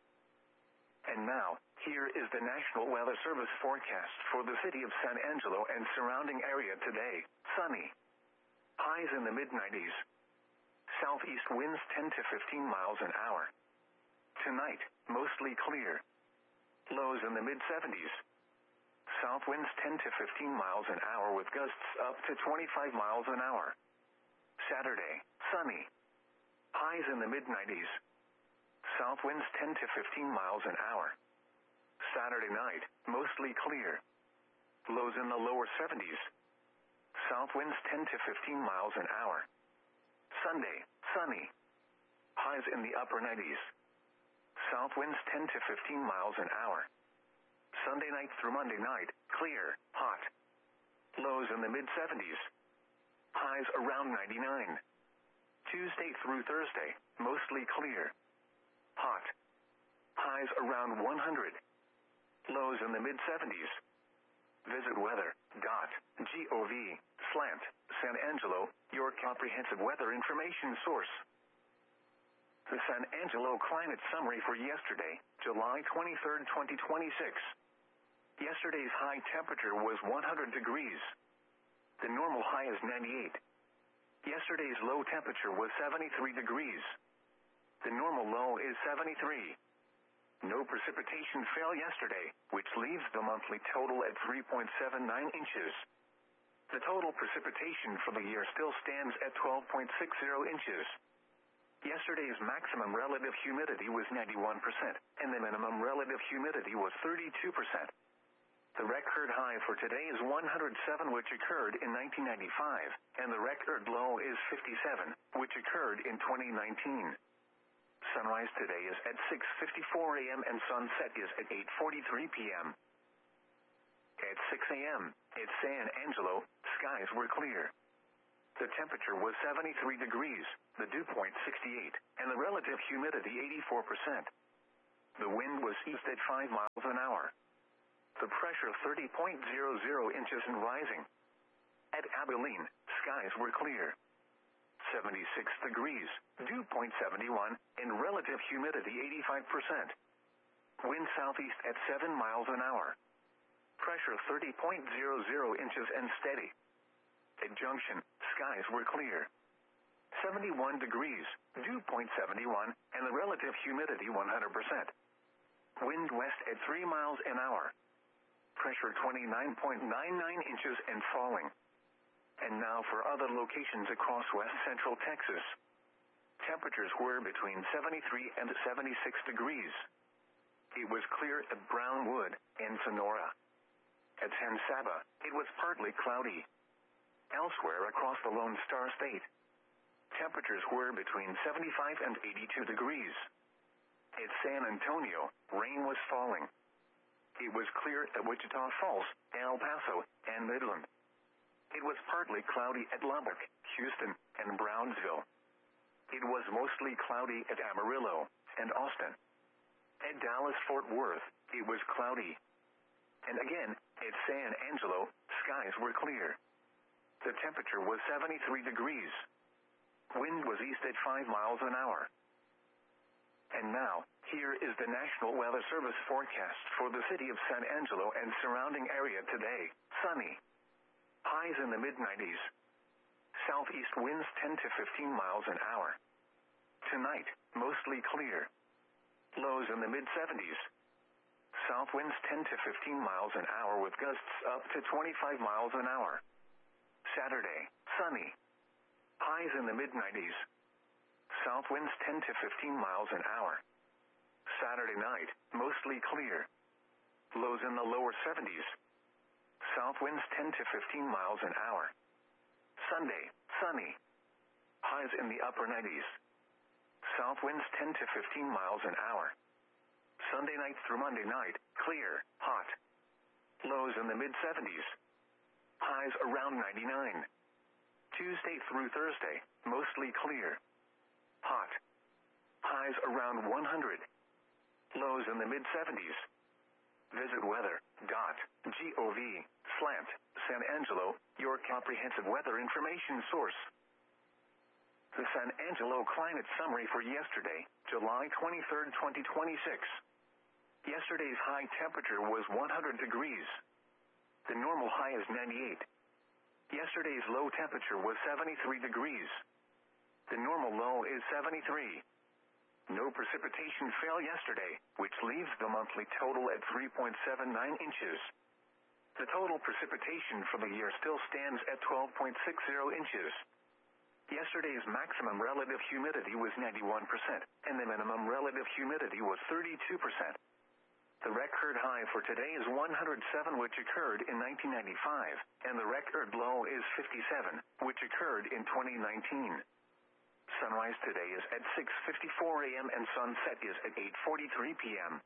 And now, here is the National Weather Service forecast for the city of San Angelo and surrounding area today. Sunny. Highs in the mid nineties. Southeast winds ten to fifteen miles an hour. Tonight, mostly clear. Lows in the mid seventies. South winds ten to fifteen miles an hour with gusts up to twenty-five miles an hour. Saturday, sunny. Highs in the mid nineties. South winds ten to fifteen miles an hour. Saturday night, mostly clear. Lows in the lower seventies. South winds ten to fifteen miles an hour. Sunday, sunny. Highs in the upper nineties. South winds ten to fifteen miles an hour. Sunday night through Monday night, clear, hot. Lows in the mid seventies. Highs around ninety-nine. Tuesday through Thursday, mostly clear. Hot. Highs around one hundred. Lows in the mid seventies. Visit weather dot gov slant San Angelo, your comprehensive weather information source. The San Angelo climate summary for yesterday, July twenty-third, twenty twenty-six. Yesterday's high temperature was one hundred degrees. The normal high is ninety-eight. Yesterday's low temperature was seventy-three degrees. The normal low is seventy-three. No precipitation fell yesterday, which leaves the monthly total at three point seven nine inches. The total precipitation for the year still stands at twelve point six zero inches. Yesterday's maximum relative humidity was ninety-one percent, and the minimum relative humidity was thirty-two percent. The record high for today is one hundred seven, which occurred in nineteen ninety-five, and the record low is fifty-seven, which occurred in twenty nineteen. Sunrise today is at six fifty-four a.m. and sunset is at eight forty-three p.m. At six a.m., at San Angelo, skies were clear. The temperature was seventy-three degrees, the dew point sixty-eight, and the relative humidity eighty-four percent. The wind was east at five miles an hour. The pressure thirty point zero zero inches and rising. At Abilene, skies were clear. seventy-six degrees, dew point seventy-one, and relative humidity eighty-five percent. Wind southeast at seven miles an hour. Pressure thirty point zero zero inches and steady. At Junction, skies were clear. seventy-one degrees, dew point seventy-one, and the relative humidity one hundred percent. Wind west at three miles an hour. Pressure twenty-nine point nine nine inches and falling. And now for other locations across west central Texas. Temperatures were between seventy-three and seventy-six degrees. It was clear at Brownwood and Sonora. At San Saba, it was partly cloudy. Elsewhere across the Lone Star State, temperatures were between seventy-five and eighty-two degrees. At San Antonio, rain was falling. It was clear at Wichita Falls, El Paso, and Midland. It was partly cloudy at Lubbock, Houston, and Brownsville. It was mostly cloudy at Amarillo and Austin. At Dallas-Fort Worth, it was cloudy. And again, at San Angelo, skies were clear. The temperature was seventy-three degrees. Wind was east at five miles an hour. And now, here is the National Weather Service forecast for the city of San Angelo and surrounding area today. Sunny. Highs in the mid nineties. Southeast winds ten to fifteen miles an hour. Tonight, mostly clear. Lows in the mid seventies. South winds ten to fifteen miles an hour with gusts up to twenty-five miles an hour. Saturday, sunny. Highs in the mid nineties. South winds ten to fifteen miles an hour. Saturday night, mostly clear. Lows in the lower seventies. South winds ten to fifteen miles an hour. Sunday, sunny. Highs in the upper nineties. South winds ten to fifteen miles an hour. Sunday night through Monday night, clear, hot. Lows in the mid seventies. Highs around ninety-nine. Tuesday through Thursday, mostly clear. Hot. Highs around one hundred. Lows in the mid seventies. Visit weather dot gov slash San Angelo, your comprehensive weather information source. The San Angelo climate summary for yesterday, July twenty-third, twenty twenty-six. Yesterday's high temperature was one hundred degrees. The normal high is ninety-eight. Yesterday's low temperature was seventy-three degrees. The normal low is seventy-three. No precipitation fell yesterday, which leaves the monthly total at three point seven nine inches. The total precipitation for the year still stands at twelve point six zero inches. Yesterday's maximum relative humidity was ninety-one percent, and the minimum relative humidity was thirty-two percent. The record high for today is one hundred seven, which occurred in nineteen ninety-five, and the record low is fifty-seven, which occurred in twenty nineteen. Sunrise today is at six fifty-four a m and sunset is at eight forty-three p m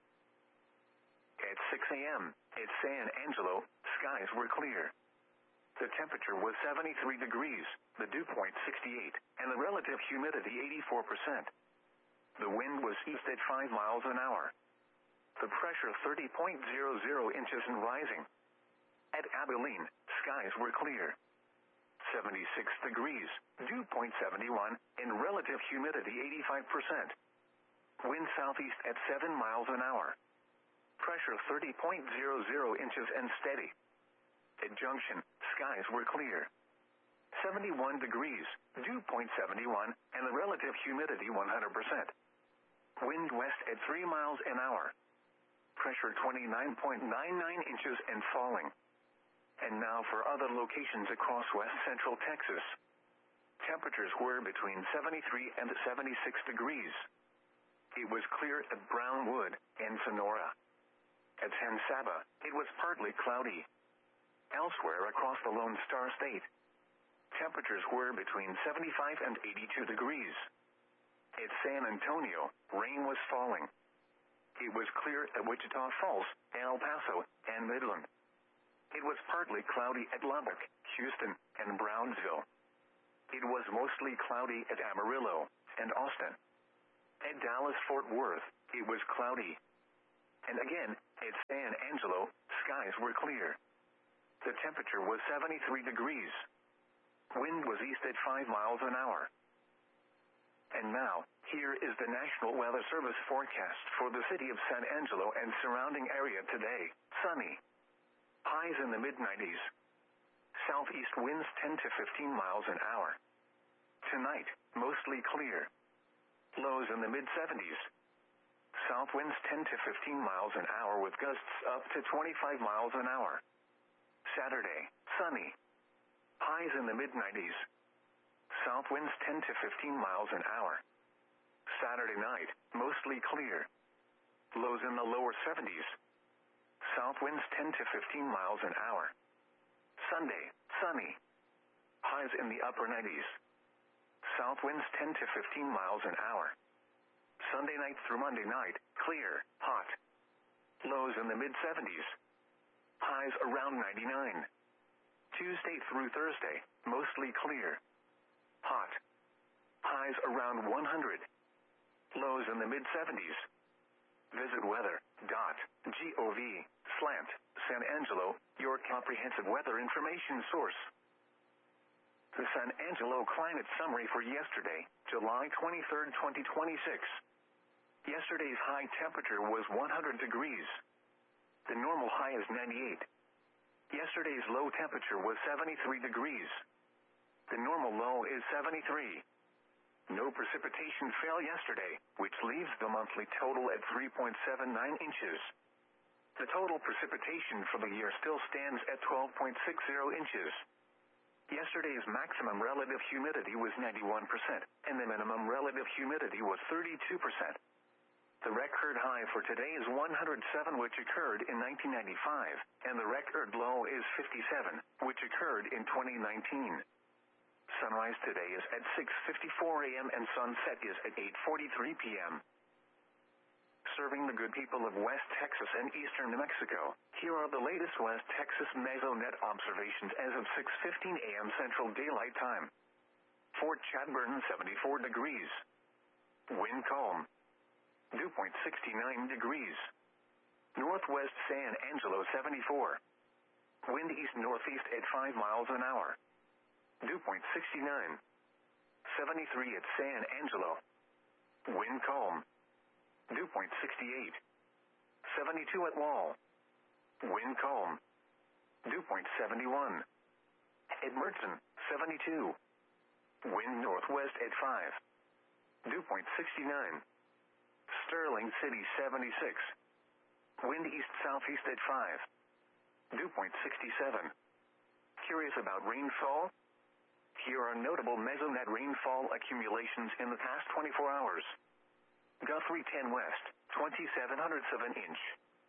At six a m at San Angelo, skies were clear. The temperature was seventy-three degrees, the dew point sixty-eight, and the relative humidity eighty-four percent. The wind was east at five miles an hour. The pressure thirty point zero zero inches and rising. At Abilene, skies were clear. seventy-six degrees, dew point seventy-one, and relative humidity eighty-five percent. Wind southeast at seven miles an hour. Pressure thirty point zero zero inches and steady. At Junction, skies were clear. seventy-one degrees, dew point seventy-one, and the relative humidity one hundred percent. Wind west at three miles an hour. Pressure twenty-nine point nine nine inches and falling. And now for other locations across west central Texas. Temperatures were between seventy-three and seventy-six degrees. It was clear at Brownwood and Sonora. At San Saba, it was partly cloudy. Elsewhere across the Lone Star State, temperatures were between seventy-five and eighty-two degrees. At San Antonio, rain was falling. It was clear at Wichita Falls, El Paso, and Midland. It was partly cloudy at Lubbock, Houston, and Brownsville. it was mostly cloudy at Amarillo and Austin. At Dallas-Fort Worth, it was cloudy. And again, at San Angelo, skies were clear. The temperature was seventy-three degrees. Wind was east at five miles an hour. And now, here is the National Weather Service forecast for the city of San Angelo and surrounding area today. Sunny. Highs in the mid nineties. Southeast winds ten to fifteen miles an hour. Tonight, mostly clear. Lows in the mid seventies. South winds ten to fifteen miles an hour with gusts up to twenty-five miles an hour. Saturday, sunny. Highs in the mid nineties. South winds ten to fifteen miles an hour. Saturday night, mostly clear. Lows in the lower seventies. South winds ten to fifteen miles an hour. Sunday, sunny. Highs in the upper nineties. South winds ten to fifteen miles an hour. Sunday night through Monday night, clear, hot. Lows in the mid seventies. Highs around ninety-nine. Tuesday through Thursday, mostly clear. Hot. Highs around one hundred. Lows in the mid seventies. Visit weather dot gov slant San Angelo, your comprehensive weather information source. The San Angelo climate summary for yesterday, July twenty-third, twenty twenty-six. Yesterday's high temperature was one hundred degrees. The normal high is ninety-eight. Yesterday's low temperature was seventy-three degrees. The normal low is seventy-three. No precipitation fell yesterday, which leaves the monthly total at three point seven nine inches. The total precipitation for the year still stands at twelve point six zero inches. Yesterday's maximum relative humidity was ninety-one percent, and the minimum relative humidity was thirty-two percent. The record high for today is one hundred seven, which occurred in nineteen ninety-five, and the record low is fifty-seven, which occurred in twenty nineteen. Sunrise today is at six fifty-four a m and sunset is at eight forty-three p m Serving the good people of West Texas and eastern New Mexico, here are the latest West Texas Mesonet observations as of six fifteen a m Central Daylight Time. Fort Chadbourne, seventy-four degrees. Wind calm. Dew point sixty-nine degrees. Northwest San Angelo, seventy-four. Wind east-northeast at five miles an hour. Dew point sixty-nine. seventy-three at San Angelo. Wind calm. Dew point sixty-eight. seventy-two at Wall. Wind calm. Dew point seventy-one. At Mertzen, seventy-two. Wind northwest at five. Dew point sixty-nine. Sterling City, seventy-six. Wind east-southeast at five. Dew point sixty-seven. Curious about rainfall? Here are notable Mesonet rainfall accumulations in the past twenty-four hours. Guthrie ten West, twenty-seven hundredths of an inch.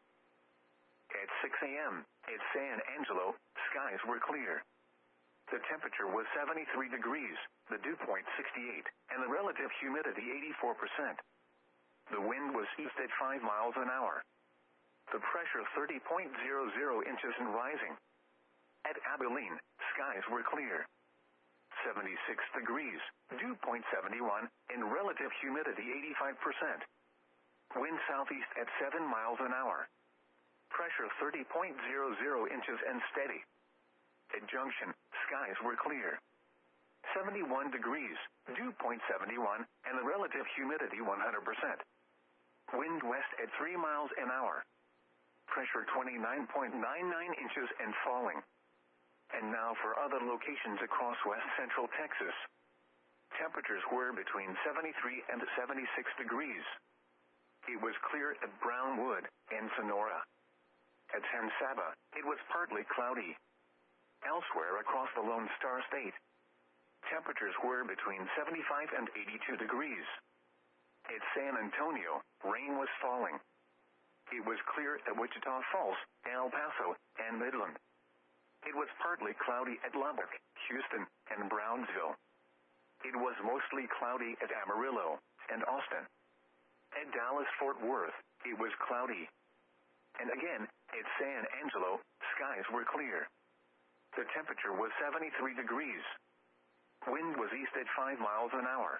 At six a m, at San Angelo, skies were clear. The temperature was seventy-three degrees, the dew point sixty-eight, and the relative humidity eighty-four percent. The wind was east at five miles an hour. The pressure thirty point zero zero inches and rising. At Abilene, skies were clear. seventy-six degrees, dew point seventy-one, and relative humidity eighty-five percent. Wind southeast at seven miles an hour. Pressure thirty point zero zero inches and steady. At Junction, skies were clear. seventy-one degrees, dew point seventy-one, and the relative humidity one hundred percent. Wind west at three miles an hour. Pressure twenty-nine point nine nine inches and falling. And now for other locations across west central Texas. Temperatures were between seventy-three and seventy-six degrees. It was clear at Brownwood and Sonora. At San Saba, it was partly cloudy. Elsewhere across the Lone Star State, temperatures were between seventy-five and eighty-two degrees. At San Antonio, rain was falling. It was clear at Wichita Falls, El Paso, and Midland. It was partly cloudy at Lubbock, Houston, and Brownsville. It was mostly cloudy at Amarillo and Austin. At Dallas-Fort Worth, it was cloudy. And again, at San Angelo, skies were clear. The temperature was seventy-three degrees. Wind was east at five miles an hour.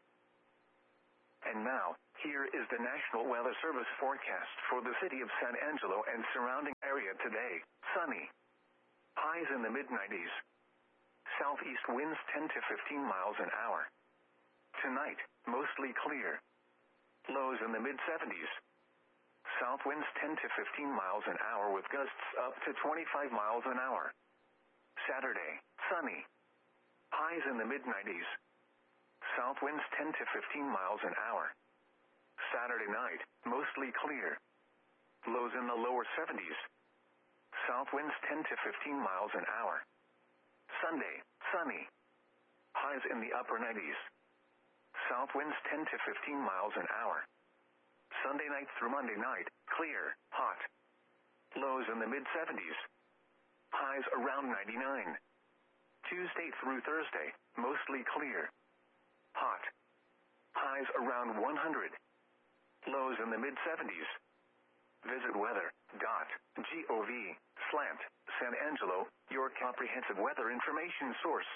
And now, here is the National Weather Service forecast for the city of San Angelo and surrounding area today. Sunny. Highs in the mid nineties. Southeast winds ten to fifteen miles an hour. Tonight, mostly clear. Lows in the mid seventies. South winds ten to fifteen miles an hour with gusts up to twenty-five miles an hour. Saturday, sunny. Highs in the mid nineties. South winds ten to fifteen miles an hour. Saturday night, mostly clear. Lows in the lower seventies. South winds ten to fifteen miles an hour. Sunday, sunny. Highs in the upper nineties. South winds ten to fifteen miles an hour. Sunday night through Monday night, clear, hot. Lows in the mid seventies. Highs around ninety-nine. Tuesday through Thursday, mostly clear. Hot. Highs around one hundred. Lows in the mid seventies. Visit weather.gov slant San Angelo, your comprehensive weather information source.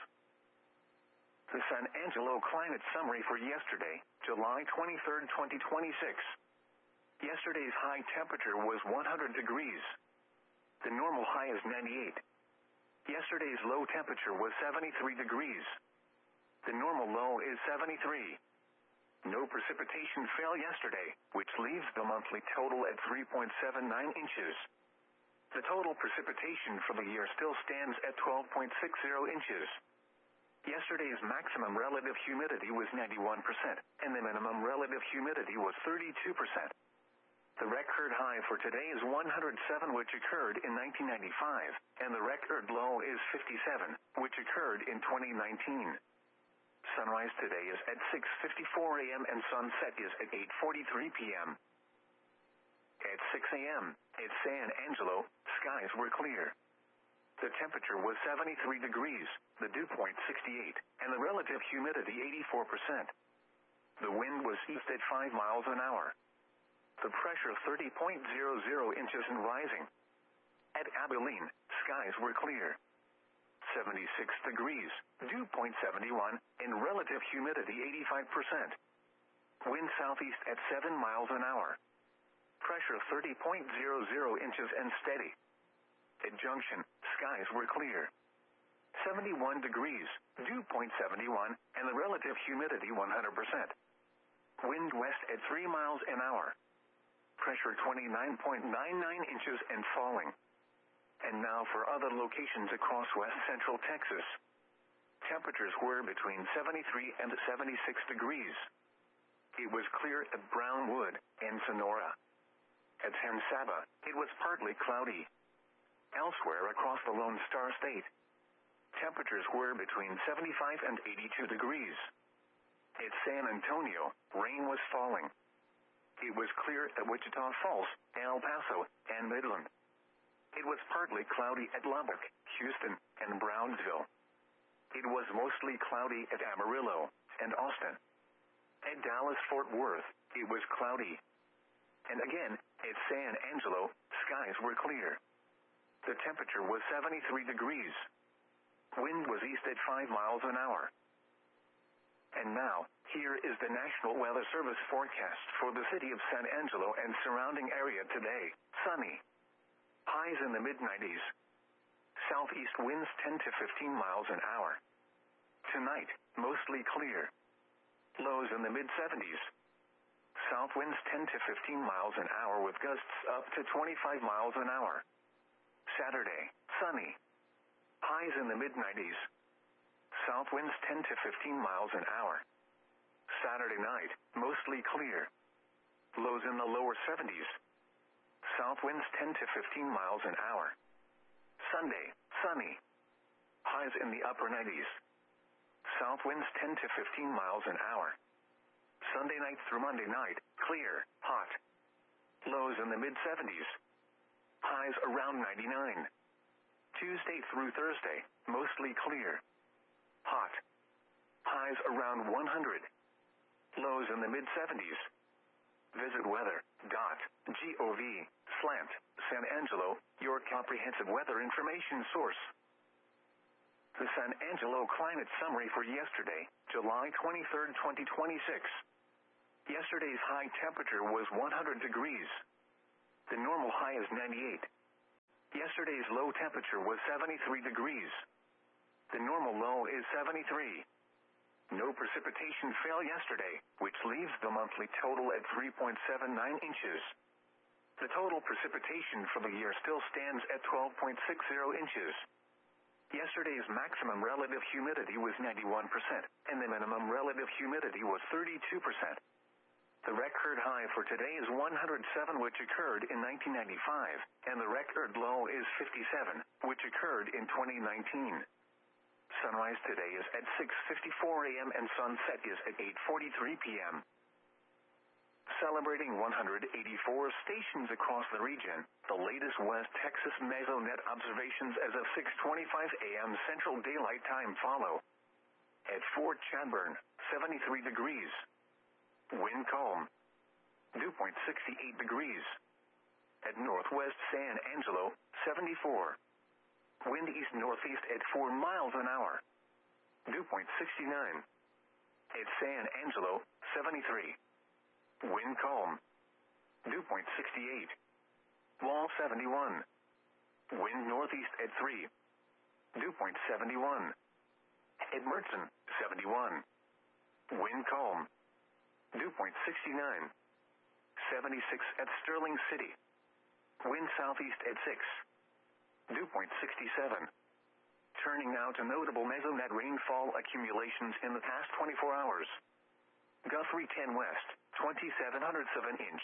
The San Angelo climate summary for yesterday, July twenty-third, twenty twenty-six. Yesterday's high temperature was one hundred degrees. The normal high is ninety-eight. Yesterday's low temperature was seventy-three degrees. The normal low is seventy-three. No precipitation fell yesterday, which leaves the monthly total at three point seven nine inches. The total precipitation for the year still stands at twelve point six zero inches. Yesterday's maximum relative humidity was ninety-one percent, and the minimum relative humidity was thirty-two percent. The record high for today is one hundred seven, which occurred in nineteen ninety-five, and the record low is fifty-seven, which occurred in twenty nineteen. Sunrise today is at six fifty-four a.m. and sunset is at eight forty-three p.m. At six a.m., at San Angelo, skies were clear. The temperature was seventy-three degrees, the dew point sixty-eight, and the relative humidity eighty-four percent. The wind was east at five miles an hour. The pressure thirty point zero zero inches and rising. At Abilene, skies were clear. seventy-six degrees, dew point seventy-one, and relative humidity eighty-five percent. Wind southeast at seven miles an hour. Pressure thirty point zero zero inches and steady. At Junction, skies were clear. seventy-one degrees, dew point seventy-one, and the relative humidity one hundred percent. Wind west at three miles an hour. Pressure twenty-nine point nine nine inches and falling. And now for other locations across west central Texas. Temperatures were between seventy-three and seventy-six degrees. It was clear at Brownwood and Sonora. At San Saba, it was partly cloudy. Elsewhere across the Lone Star State, temperatures were between seventy-five and eighty-two degrees. At San Antonio, rain was falling. It was clear at Wichita Falls, El Paso, and Midland. It was partly cloudy at Lubbock, Houston, and Brownsville. It was mostly cloudy at Amarillo and Austin. At Dallas-Fort Worth, it was cloudy. And again, at San Angelo, skies were clear. The temperature was seventy-three degrees. Wind was east at five miles an hour. And now, here is the National Weather Service forecast for the city of San Angelo and surrounding area today. Sunny. Highs in the mid nineties. Southeast winds ten to fifteen miles an hour. Tonight, mostly clear. Lows in the mid seventies. South winds ten to fifteen miles an hour with gusts up to twenty-five miles an hour. Saturday, sunny. Highs in the mid nineties. South winds ten to fifteen miles an hour. Saturday night, mostly clear. Lows in the lower seventies. South winds ten to fifteen miles an hour. Sunday, sunny. Highs in the upper nineties. South winds ten to fifteen miles an hour. Sunday night through Monday night, clear, hot. Lows in the mid seventies. Highs around ninety-nine. Tuesday through Thursday, mostly clear. Hot. Highs around one hundred. Lows in the mid seventies. Visit weather.gov slant San Angelo, your comprehensive weather information source. The San Angelo climate summary for yesterday, July twenty-third, twenty twenty-six. Yesterday's high temperature was one hundred degrees. The normal high is ninety-eight. Yesterday's low temperature was seventy-three degrees. The normal low is seventy-three. No precipitation fell yesterday, which leaves the monthly total at three point seven nine inches. The total precipitation for the year still stands at twelve point six zero inches. Yesterday's maximum relative humidity was ninety-one percent, and the minimum relative humidity was thirty-two percent. The record high for today is one hundred seven, which occurred in nineteen ninety-five, and the record low is fifty-seven, which occurred in twenty nineteen. Sunrise today is at six fifty-four a m and sunset is at eight forty-three p m Celebrating one hundred eighty-four stations across the region, the latest West Texas Mesonet observations as of six twenty-five a m Central Daylight Time follow. At Fort Chadbourne, seventy-three degrees. Wind calm. Dew point sixty-eight degrees. At Northwest San Angelo, seventy-four. Wind east-northeast at four miles an hour. Dew point sixty-nine. At San Angelo, seventy-three. Wind calm. Dew point sixty-eight. Wall seventy-one. Wind northeast at three. Dew point seventy-one. At Mertzen, seventy-one. Wind calm. Dew point sixty-nine. seventy-six at Sterling City. Wind southeast at six. Dew point sixty-seven. Turning now to notable Mesonet rainfall accumulations in the past twenty-four hours. Guthrie ten West, twenty-seven hundredths of an inch.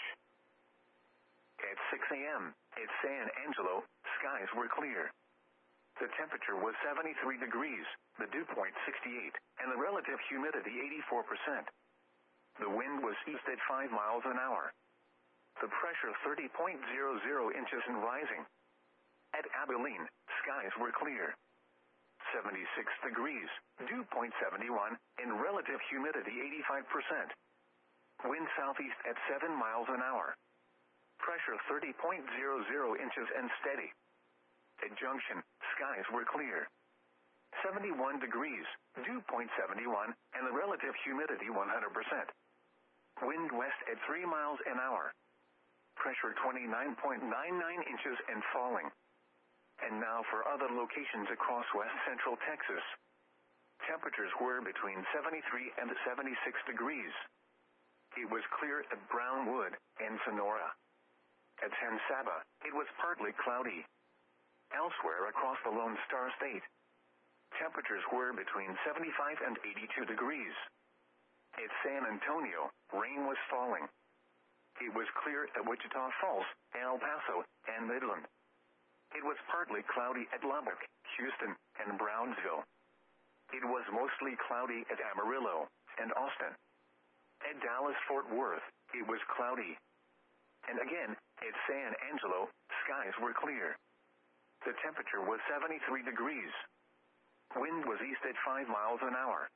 At six a m, at San Angelo, skies were clear. The temperature was seventy-three degrees, the dew point sixty-eight, and the relative humidity eighty-four percent. The wind was east at five miles an hour. The pressure thirty point zero zero inches and rising. At Abilene, skies were clear. seventy-six degrees, dew point seventy-one, and relative humidity eighty-five percent. Wind southeast at seven miles an hour. Pressure thirty point zero zero inches and steady. At Junction, skies were clear. seventy-one degrees, dew point seventy-one, and the relative humidity one hundred percent. Wind west at three miles an hour. Pressure twenty-nine point nine nine inches and falling. And now for other locations across west central Texas. Temperatures were between seventy-three and seventy-six degrees. It was clear at Brownwood and Sonora. At San Saba, it was partly cloudy. Elsewhere across the Lone Star State, temperatures were between seventy-five and eighty-two degrees. At San Antonio, rain was falling. It was clear at Wichita Falls, El Paso, and Midland. It was partly cloudy at Lubbock, Houston, and Brownsville. It was mostly cloudy at Amarillo and Austin. At Dallas-Fort Worth, it was cloudy. And again, at San Angelo, skies were clear. The temperature was seventy-three degrees. Wind was east at five miles an hour.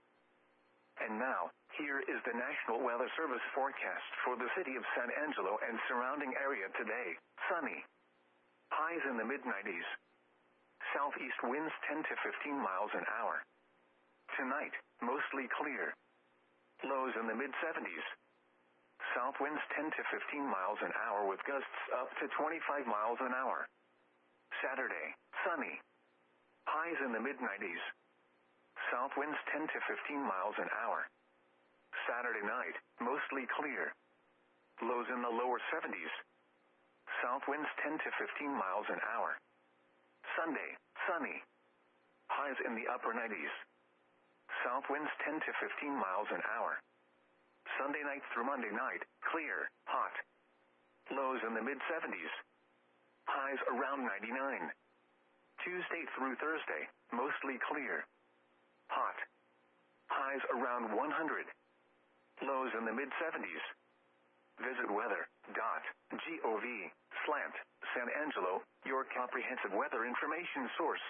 And now, here is the National Weather Service forecast for the city of San Angelo and surrounding area today. Sunny. Highs in the mid nineties. Southeast winds ten to fifteen miles an hour. Tonight, mostly clear. Lows in the mid seventies. South winds ten to fifteen miles an hour with gusts up to twenty-five miles an hour. Saturday, sunny. Highs in the mid nineties. South winds ten to fifteen miles an hour. Saturday night, mostly clear. Lows in the lower seventies. South winds ten to fifteen miles an hour. Sunday, sunny. Highs in the upper nineties. South winds ten to fifteen miles an hour. Sunday night through Monday night, clear, hot. Lows in the mid seventies. Highs around ninety-nine. Tuesday through Thursday, mostly clear. Hot. Highs around one hundred. Lows in the mid seventies. Visit weather dot gov slant San Angelo, your comprehensive weather information source.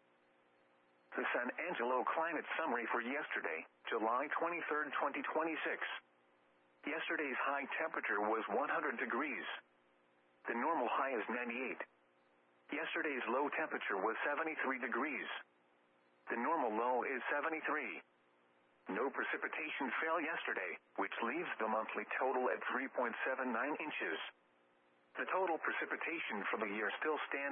The San Angelo climate summary for yesterday, July twenty-third, twenty twenty-six. Yesterday's high temperature was one hundred degrees. The normal high is ninety-eight. Yesterday's low temperature was seventy-three degrees. The normal low is seventy-three. No precipitation fell yesterday, which leaves the monthly total at three point seven nine inches. The total precipitation for the year still stands